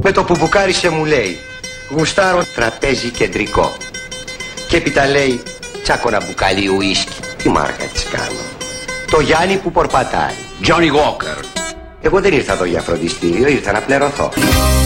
Με το που μπουκάρισε μου λέει, γουστάρω τραπέζι κεντρικό. Και έπειτα λέει, τσάκωνα μπουκάλι ουίσκι. Τι μάρκα της κάνω? Το Γιάννη που πορπατάει. Johnny Walker. Εγώ δεν ήρθα εδώ για φροντιστήριο, ήρθα να πληρωθώ.